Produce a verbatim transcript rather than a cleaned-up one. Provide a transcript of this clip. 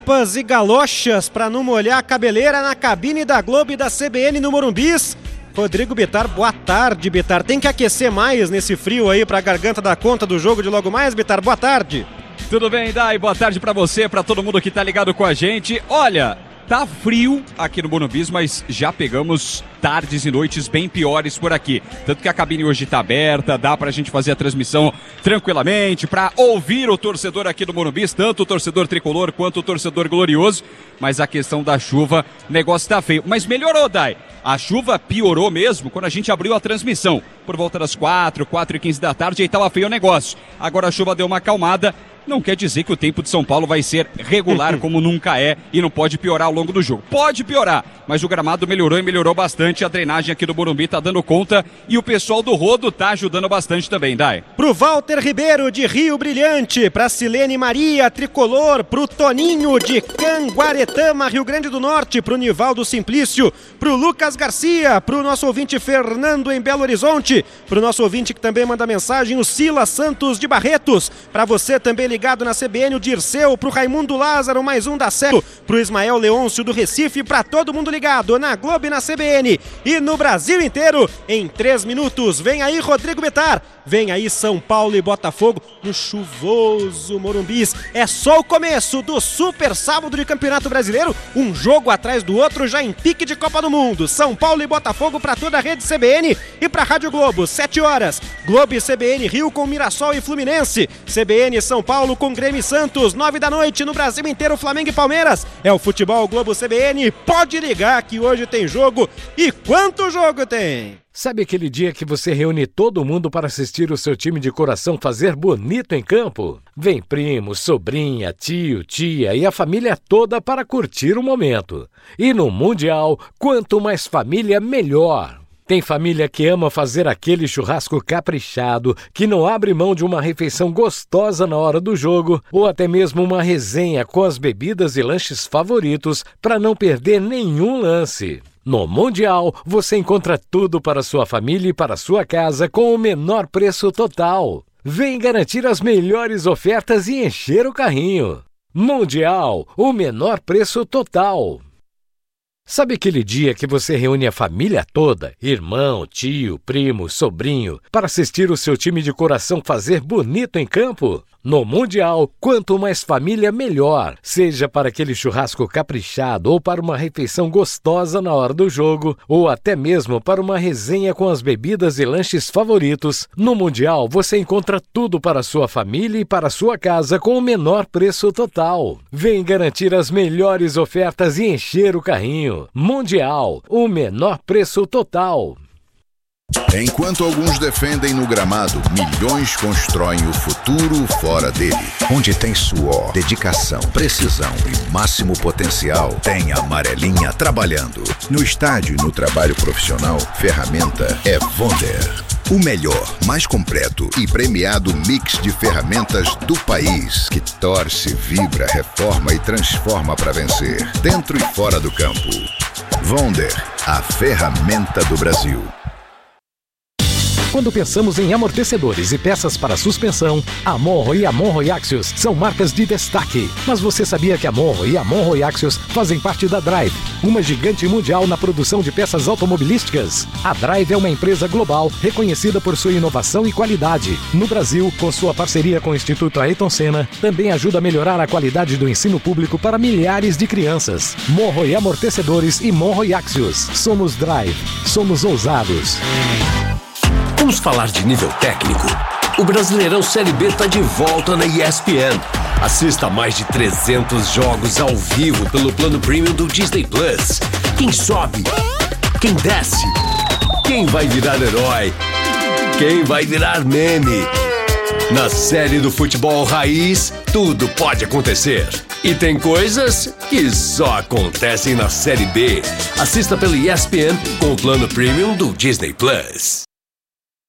Roupas e galochas para não molhar a cabeleira na cabine da Globo e da C B N no Morumbis. Rodrigo Bittar, boa tarde, Bittar. Tem que aquecer mais nesse frio aí para a garganta dar conta do jogo de logo mais, Bittar? Boa tarde. Tudo bem, Dai? Boa tarde para você, para todo mundo que tá ligado com a gente. Olha, tá frio aqui no Morumbis, mas já pegamos tardes e noites bem piores por aqui. Tanto que a cabine hoje tá aberta, dá pra gente fazer a transmissão tranquilamente, pra ouvir o torcedor aqui do Morumbis, tanto o torcedor tricolor quanto o torcedor glorioso. Mas a questão da chuva, o negócio tá feio. Mas melhorou, Dai. A chuva piorou mesmo quando a gente abriu a transmissão. Por volta das quatro, quatro e quinze da tarde, aí tava feio o negócio. Agora a chuva deu uma acalmada. Não quer dizer que o tempo de São Paulo vai ser regular como nunca é e não pode piorar ao longo do jogo. Pode piorar, mas o gramado melhorou e melhorou bastante. A drenagem aqui do Morumbi tá dando conta e o pessoal do Rodo tá ajudando bastante também, Dai. Pro Walter Ribeiro de Rio Brilhante, pra Silene Maria Tricolor, pro Toninho de Canguaretama, Rio Grande do Norte, pro Nivaldo Simplício, pro Lucas Garcia, pro nosso ouvinte Fernando em Belo Horizonte, pro nosso ouvinte que também manda mensagem, o Silas Santos de Barretos, pra você também ligado na C B N, o Dirceu, pro Raimundo Lázaro, mais um da Serra, pro Ismael Leôncio do Recife, pra todo mundo ligado na Globo e na C B N e no Brasil inteiro, em três minutos. Vem aí Rodrigo Bittar, vem aí São Paulo e Botafogo no chuvoso Morumbis. É só o começo do super sábado de Campeonato Brasileiro, um jogo atrás do outro já em pique de Copa do Mundo. São Paulo e Botafogo pra toda a rede C B N e pra Rádio Globo, sete horas. Globo e C B N Rio com Mirassol e Fluminense, C B N São Paulo com Grêmio e Santos, nove da noite no Brasil inteiro, Flamengo e Palmeiras. É o Futebol Globo C B N, pode ligar que hoje tem jogo. E quanto jogo tem? Sabe aquele dia que você reúne todo mundo para assistir o seu time de coração fazer bonito em campo? Vem primo, sobrinha, tio, tia e a família toda para curtir o momento. E no Mundial, quanto mais família, melhor. Tem família que ama fazer aquele churrasco caprichado, que não abre mão de uma refeição gostosa na hora do jogo, ou até mesmo uma resenha com as bebidas e lanches favoritos para não perder nenhum lance. No Mundial, você encontra tudo para sua família e para sua casa com o menor preço total. Vem garantir as melhores ofertas e encher o carrinho. Mundial, o menor preço total. Sabe aquele dia que você reúne a família toda, irmão, tio, primo, sobrinho, para assistir o seu time de coração fazer bonito em campo? No Mundial, quanto mais família, melhor. Seja para aquele churrasco caprichado ou para uma refeição gostosa na hora do jogo, ou até mesmo para uma resenha com as bebidas e lanches favoritos. No Mundial, você encontra tudo para sua família e para sua casa com o menor preço total. Vem garantir as melhores ofertas e encher o carrinho. Mundial, o menor preço total. Enquanto alguns defendem no gramado, milhões constroem o futuro fora dele. Onde tem suor, dedicação, precisão e máximo potencial, tem a amarelinha trabalhando. No estádio e no trabalho profissional, ferramenta é Wonder. O melhor, mais completo e premiado mix de ferramentas do país, que torce, vibra, reforma e transforma para vencer, dentro e fora do campo. Wonder, a ferramenta do Brasil. Quando pensamos em amortecedores e peças para suspensão, a Monro e a Monro Axios são marcas de destaque. Mas você sabia que a Monro e a Monro Axios fazem parte da Drive, uma gigante mundial na produção de peças automobilísticas? A Drive é uma empresa global reconhecida por sua inovação e qualidade. No Brasil, com sua parceria com o Instituto Ayrton Senna, também ajuda a melhorar a qualidade do ensino público para milhares de crianças. Monro e Amortecedores e Monro e Axios. Somos Drive. Somos ousados. Vamos falar de nível técnico? O Brasileirão Série B está de volta na E S P N. Assista a mais de trezentos jogos ao vivo pelo plano premium do Disney Plus. Quem sobe? Quem desce? Quem vai virar herói? Quem vai virar meme? Na série do futebol raiz, tudo pode acontecer. E tem coisas que só acontecem na Série B. Assista pelo E S P N com o plano premium do Disney Plus.